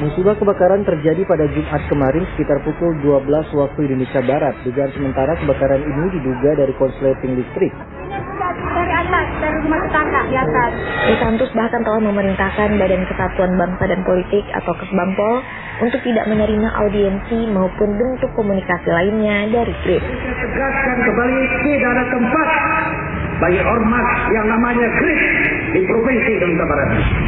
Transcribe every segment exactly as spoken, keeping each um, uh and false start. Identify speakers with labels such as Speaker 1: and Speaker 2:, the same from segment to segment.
Speaker 1: Musibah kebakaran terjadi pada Jumat kemarin sekitar pukul dua belas waktu Indonesia Barat. Dugaan sementara kebakaran ini diduga dari konsleting listrik.
Speaker 2: Dari atas, dari rumah tetangga di atas.
Speaker 3: Ritantus bahkan telah memerintahkan Badan Kesatuan Bangsa dan Politik atau Kesbangpol untuk tidak menerima audiensi maupun bentuk komunikasi lainnya dari Grip.
Speaker 4: Tegaskan kembali tidak ada tempat bagi ormas yang namanya Grip di Provinsi Kalimantan Barat.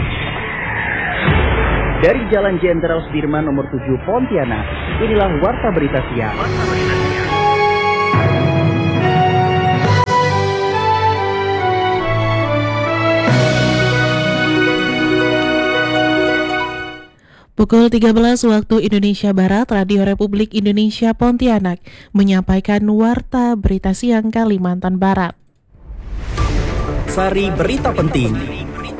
Speaker 5: Dari Jalan Jenderal Sudirman nomor tujuh Pontianak, inilah Warta Berita Siang.
Speaker 6: Pukul tiga belas waktu Indonesia Barat, Radio Republik Indonesia Pontianak menyampaikan Warta Berita Siang Kalimantan Barat.
Speaker 5: Sari berita penting.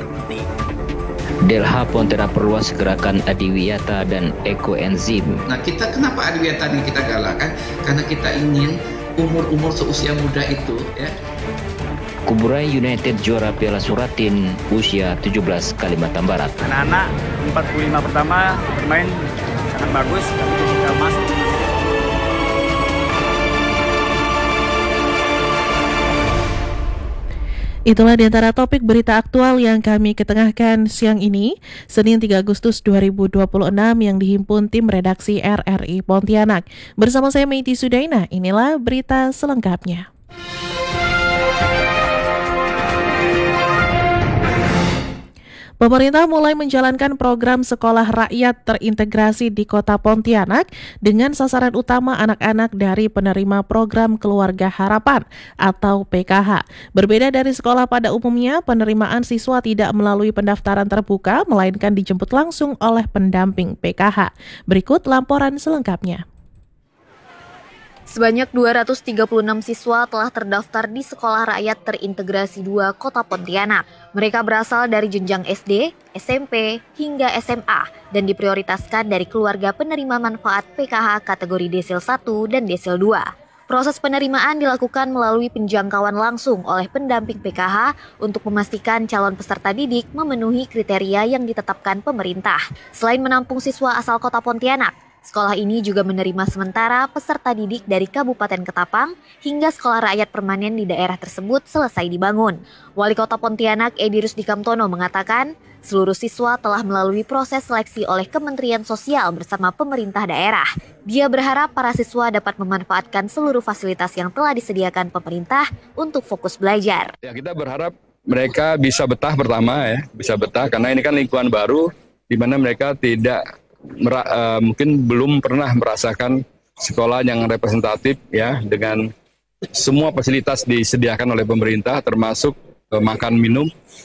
Speaker 7: Delha Pontianak perluas gerakan adiwiyata dan ekoenzim.
Speaker 8: Nah, kita kenapa adiwiyata ini kita galakkan? Karena kita ingin umur-umur seusia muda itu, ya.
Speaker 7: Kuburai United juara Piala Suratin usia tujuh belas Kalimantan Barat.
Speaker 9: Anak-anak empat puluh lima pertama bermain sangat bagus, tapi kita masuk.
Speaker 6: Itulah di antara topik berita aktual yang kami ketengahkan siang ini, Senin tiga Agustus dua ribu dua puluh enam yang dihimpun tim redaksi R R I Pontianak. Bersama saya Meiti Sudaina, inilah berita selengkapnya. Pemerintah mulai menjalankan program sekolah rakyat terintegrasi di Kota Pontianak dengan sasaran utama anak-anak dari penerima program Keluarga Harapan atau P K H. Berbeda dari sekolah pada umumnya, penerimaan siswa tidak melalui pendaftaran terbuka, melainkan dijemput langsung oleh pendamping P K H. Berikut laporan selengkapnya.
Speaker 3: Sebanyak dua ratus tiga puluh enam siswa telah terdaftar di Sekolah Rakyat Terintegrasi dua Kota Pontianak. Mereka berasal dari jenjang S D, S M P, hingga S M A dan diprioritaskan dari keluarga penerima manfaat P K H kategori Desil satu dan Desil dua. Proses penerimaan dilakukan melalui penjangkauan langsung oleh pendamping P K H untuk memastikan calon peserta didik memenuhi kriteria yang ditetapkan pemerintah. Selain menampung siswa asal Kota Pontianak, sekolah ini juga menerima sementara peserta didik dari Kabupaten Ketapang hingga sekolah rakyat permanen di daerah tersebut selesai dibangun. Wali Kota Pontianak Edi Rusdi Kamtono mengatakan, seluruh siswa telah melalui proses seleksi oleh Kementerian Sosial bersama pemerintah daerah. Dia berharap para siswa dapat memanfaatkan seluruh fasilitas yang telah disediakan pemerintah untuk fokus belajar.
Speaker 10: Ya, kita berharap mereka bisa betah pertama ya, bisa betah karena ini kan lingkungan baru di mana mereka tidak Mer- uh, mungkin belum pernah merasakan sekolah yang representatif ya, dengan semua fasilitas disediakan oleh pemerintah termasuk uh, makan minum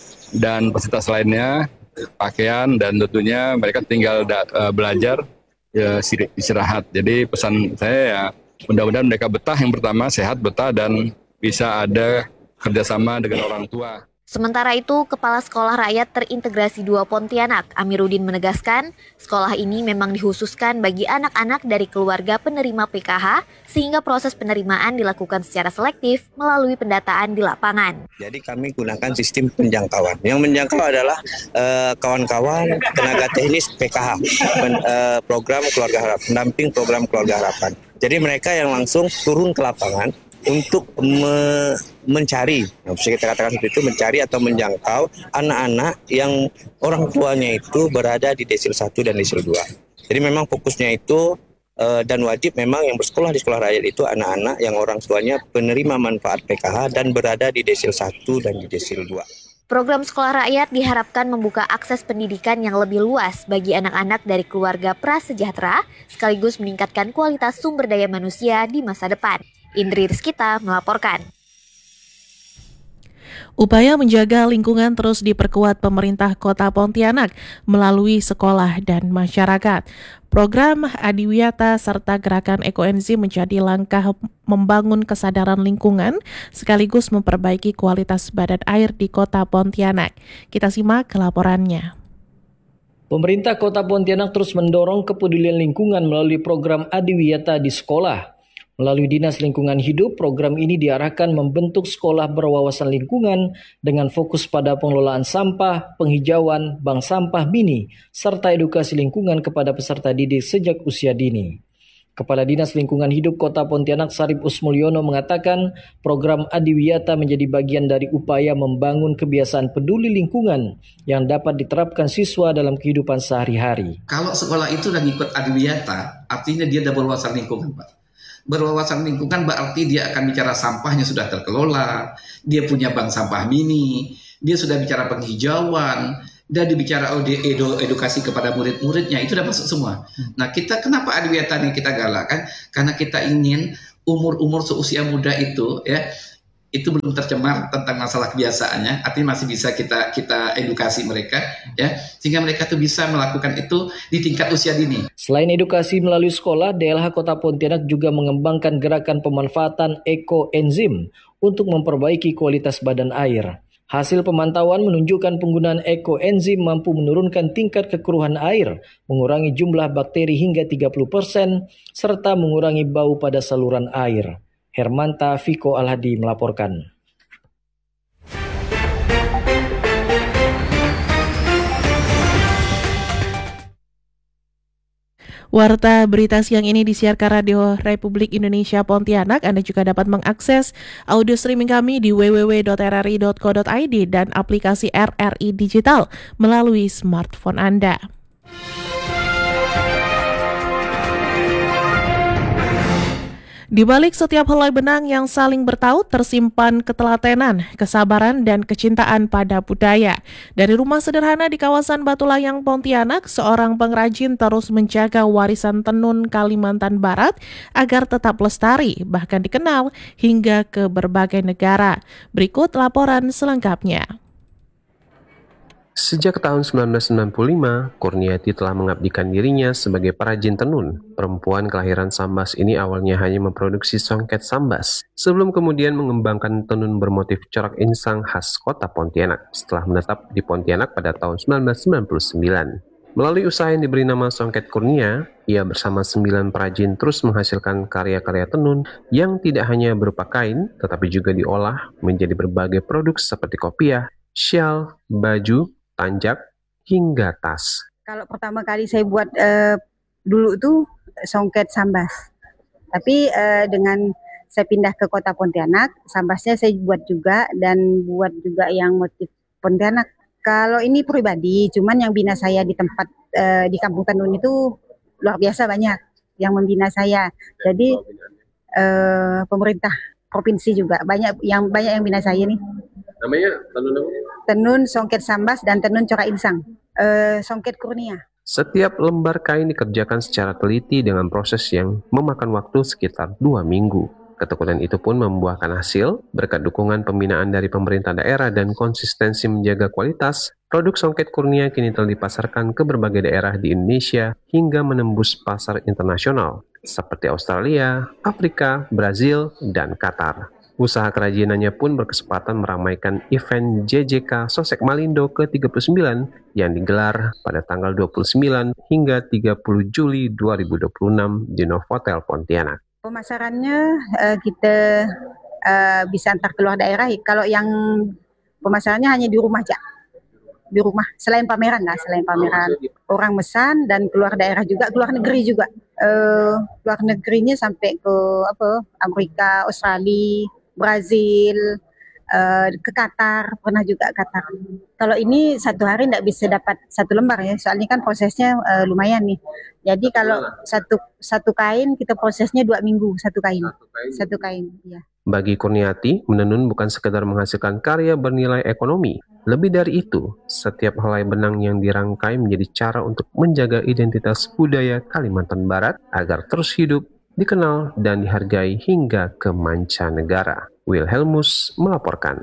Speaker 10: dan fasilitas lainnya, pakaian, dan tentunya mereka tinggal da- uh, belajar ya, istirahat. Jadi pesan saya ya mudah-mudahan mereka betah, yang pertama sehat, betah, dan bisa ada kerjasama dengan orang tua.
Speaker 3: Sementara itu, Kepala Sekolah Rakyat Terintegrasi dua Pontianak, Amiruddin menegaskan, sekolah ini memang dikhususkan bagi anak-anak dari keluarga penerima P K H, sehingga proses penerimaan dilakukan secara selektif melalui pendataan di lapangan.
Speaker 11: Jadi kami gunakan sistem penjangkauan. Yang menjangkau adalah uh, kawan-kawan tenaga teknis P K H, pen, uh, program Keluarga Harapan, pendamping program Keluarga Harapan. Jadi mereka yang langsung turun ke lapangan untuk me- mencari, nah, bisa kita katakan seperti itu, mencari atau menjangkau anak-anak yang orang tuanya itu berada di Desil satu dan Desil dua. Jadi memang fokusnya itu uh, dan wajib memang yang bersekolah di sekolah rakyat itu anak-anak yang orang tuanya penerima manfaat P K H dan berada di Desil satu dan di Desil dua.
Speaker 3: Program Sekolah Rakyat diharapkan membuka akses pendidikan yang lebih luas bagi anak-anak dari keluarga prasejahtera, sekaligus meningkatkan kualitas sumber daya manusia di masa depan. Indri Rizkita melaporkan.
Speaker 6: Upaya menjaga lingkungan terus diperkuat pemerintah Kota Pontianak melalui sekolah dan masyarakat. Program Adiwiyata serta gerakan ekoenzim menjadi langkah membangun kesadaran lingkungan sekaligus memperbaiki kualitas badan air di Kota Pontianak. Kita simak laporannya.
Speaker 12: Pemerintah Kota Pontianak terus mendorong kepedulian lingkungan melalui program Adiwiyata di sekolah. Melalui Dinas Lingkungan Hidup, program ini diarahkan membentuk sekolah berwawasan lingkungan dengan fokus pada pengelolaan sampah, penghijauan, bank sampah mini, serta edukasi lingkungan kepada peserta didik sejak usia dini. Kepala Dinas Lingkungan Hidup Kota Pontianak Sarip Usmulyono mengatakan program Adiwiyata menjadi bagian dari upaya membangun kebiasaan peduli lingkungan yang dapat diterapkan siswa dalam kehidupan sehari-hari.
Speaker 8: Kalau sekolah itu lagi ikut Adiwiyata, artinya dia udah berwawasan lingkungan, Pak. Berwawasan lingkungan berarti dia akan bicara sampahnya sudah terkelola, dia punya bank sampah mini, dia sudah bicara penghijauan, dan dibicara edu, edukasi kepada murid-muridnya, itu udah masuk semua. Nah, kita kenapa Adiwiyata ini kita galakkan? Karena kita ingin umur-umur seusia muda itu ya itu belum tercemar tentang masalah kebiasaannya, artinya masih bisa kita kita edukasi mereka ya, sehingga mereka tuh bisa melakukan itu di tingkat usia dini.
Speaker 12: Selain edukasi melalui sekolah, D L H Kota Pontianak juga mengembangkan gerakan pemanfaatan ekoenzim untuk memperbaiki kualitas badan air. Hasil pemantauan menunjukkan penggunaan ekoenzim mampu menurunkan tingkat kekeruhan air, mengurangi jumlah bakteri hingga tiga puluh persen, serta mengurangi bau pada saluran air. Hermanta Viko Alhadi melaporkan.
Speaker 6: Warta berita siang ini disiarkan Radio Republik Indonesia Pontianak. Anda juga dapat mengakses audio streaming kami di w w w dot r r i dot co dot i d dan aplikasi R R I Digital melalui smartphone Anda. Di balik setiap helai benang yang saling bertaut tersimpan ketelatenan, kesabaran, dan kecintaan pada budaya. Dari rumah sederhana di kawasan Batu Layang, Pontianak, seorang pengrajin terus menjaga warisan tenun Kalimantan Barat agar tetap lestari, bahkan dikenal hingga ke berbagai negara. Berikut laporan selengkapnya.
Speaker 13: Sejak tahun sembilan belas sembilan puluh lima, Kurniati telah mengabdikan dirinya sebagai perajin tenun. Perempuan kelahiran Sambas ini awalnya hanya memproduksi songket Sambas, sebelum kemudian mengembangkan tenun bermotif corak insang khas kota Pontianak setelah menetap di Pontianak pada tahun sembilan belas sembilan puluh sembilan. Melalui usaha yang diberi nama Songket Kurnia, ia bersama sembilan perajin terus menghasilkan karya-karya tenun yang tidak hanya berupa kain, tetapi juga diolah menjadi berbagai produk seperti kopiah, syal, baju, tanjak, hingga tas.
Speaker 2: Kalau pertama kali saya buat uh, dulu tuh songket Sambas. Tapi uh, dengan saya pindah ke kota Pontianak, Sambasnya saya buat juga dan buat juga yang motif Pontianak. Kalau ini pribadi, cuman yang bina saya di tempat uh, di Kampung Tenun itu luar biasa banyak yang membina saya. Jadi uh, pemerintah provinsi juga banyak yang banyak yang bina saya nih.
Speaker 13: Namanya tenun apa?
Speaker 2: Tenun Songket Sambas dan tenun corak insang, uh, Songket Kurnia.
Speaker 13: Setiap lembar kain dikerjakan secara teliti dengan proses yang memakan waktu sekitar dua minggu. Ketekunan itu pun membuahkan hasil berkat dukungan pembinaan dari pemerintah daerah dan konsistensi menjaga kualitas. Produk Songket Kurnia kini telah dipasarkan ke berbagai daerah di Indonesia hingga menembus pasar internasional seperti Australia, Afrika, Brazil, dan Qatar. Usaha kerajinannya pun berkesempatan meramaikan event J J K Sosek Malindo ke tiga puluh sembilan yang digelar pada tanggal dua puluh sembilan hingga tiga puluh Juli dua ribu dua puluh enam di Novotel Pontianak.
Speaker 2: Pemasarannya uh, kita uh, bisa antar keluar daerah. Kalau yang pemasarannya hanya di rumah aja, di rumah. Selain pameran lah, selain pameran orang mesan dan keluar daerah juga, keluar negeri juga. Uh, keluar negerinya sampai ke apa? Amerika, Australia, Brazil, uh, ke Qatar, pernah juga Qatar. Kalau ini satu hari tidak bisa dapat satu lembar ya, soalnya kan prosesnya uh, lumayan nih. Jadi kalau satu satu kain kita prosesnya dua minggu satu kain, satu kain, satu kain ya.
Speaker 13: Bagi Kurniati, menenun bukan sekedar menghasilkan karya bernilai ekonomi. Lebih dari itu, setiap helai benang yang dirangkai menjadi cara untuk menjaga identitas budaya Kalimantan Barat agar terus hidup, dikenal, dan dihargai hingga ke mancanegara. Wilhelmus melaporkan.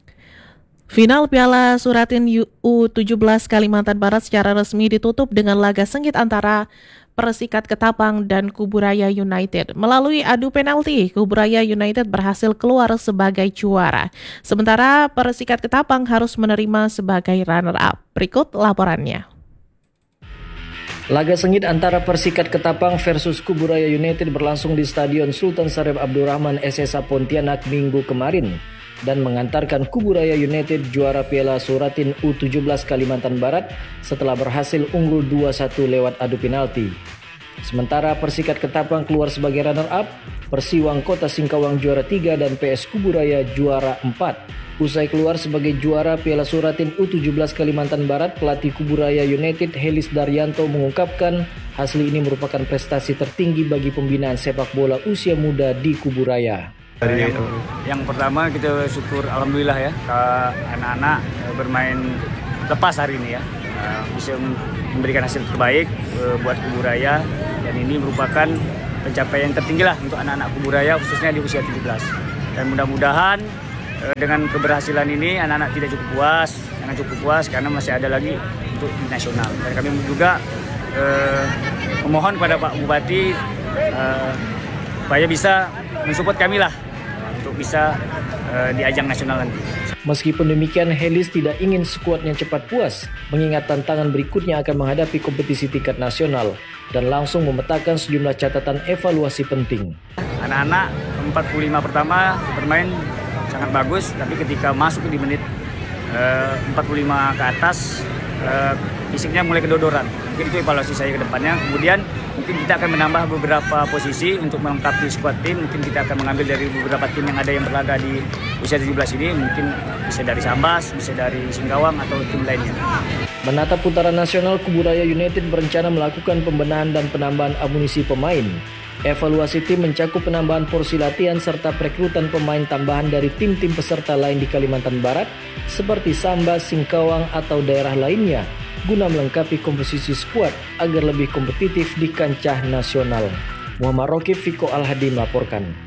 Speaker 6: Final Piala Suratin U tujuh belas Kalimantan Barat secara resmi ditutup dengan laga sengit antara Persikat Ketapang dan Kuburaya United. Melalui adu penalti, Kuburaya United berhasil keluar sebagai juara. Sementara Persikat Ketapang harus menerima sebagai runner-up. Berikut laporannya.
Speaker 12: Laga sengit antara Persikat Ketapang versus Kuburaya United berlangsung di Stadion Sultan Syarif Abdurrahman S S A Pontianak minggu kemarin dan mengantarkan Kuburaya United juara Piala Suratin U tujuh belas Kalimantan Barat setelah berhasil unggul dua satu lewat adu penalti. Sementara Persikat Ketapang keluar sebagai runner-up, Persiwang Kota Singkawang juara tiga dan P S Kuburaya juara empat. Usai keluar sebagai juara Piala Suratin U tujuh belas Kalimantan Barat, pelatih Kuburaya United Helis Daryanto mengungkapkan hasil ini merupakan prestasi tertinggi bagi pembinaan sepak bola usia muda di Kuburaya.
Speaker 9: Yang, yang pertama kita syukur alhamdulillah ya, anak-anak bermain lepas hari ini ya, bisa memberikan hasil terbaik buat Kuburaya, dan ini merupakan pencapaian tertinggi lah untuk anak-anak Kuburaya khususnya di usia tujuh belas. Dan mudah-mudahan dengan keberhasilan ini anak-anak tidak cukup puas, jangan cukup puas karena masih ada lagi untuk di nasional. Dan kami juga eh, memohon kepada Pak Bupati eh, supaya bisa mensupport kami lah untuk bisa eh, di ajang nasional nanti.
Speaker 12: Meskipun demikian, Helis tidak ingin skuadnya cepat puas, mengingat tantangan berikutnya akan menghadapi kompetisi tingkat nasional dan langsung memetakan sejumlah catatan evaluasi penting.
Speaker 9: Anak-anak empat puluh lima pertama bermain sangat bagus, tapi ketika masuk di menit uh, empat puluh lima ke atas, uh, fisiknya mulai kedodoran. Mungkin itu evaluasi saya ke depannya. Kemudian mungkin kita akan menambah beberapa posisi untuk melengkapi skuad tim. Mungkin kita akan mengambil dari beberapa tim yang ada yang berlaga di usia tujuh belas ini. Mungkin bisa dari Sambas, bisa dari Singkawang atau tim lainnya.
Speaker 12: Menatap putaran nasional, Kuburaya United berencana melakukan pembenahan dan penambahan amunisi pemain. Evaluasi tim mencakup penambahan porsi latihan serta perekrutan pemain tambahan dari tim-tim peserta lain di Kalimantan Barat seperti Sambas, Singkawang atau daerah lainnya guna melengkapi komposisi skuad agar lebih kompetitif di kancah nasional. Muhammad Rokif, Viko Al-Hadi melaporkan.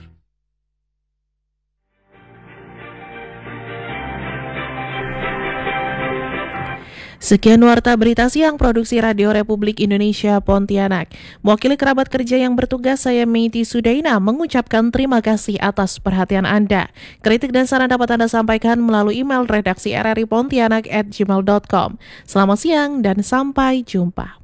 Speaker 6: Sekian Warta Berita Siang Produksi Radio Republik Indonesia Pontianak. Mewakili kerabat kerja yang bertugas, saya Meiti Sudaina mengucapkan terima kasih atas perhatian Anda. Kritik dan saran dapat Anda sampaikan melalui email redaksi r r i pontianak at gmail dot com. Selamat siang dan sampai jumpa.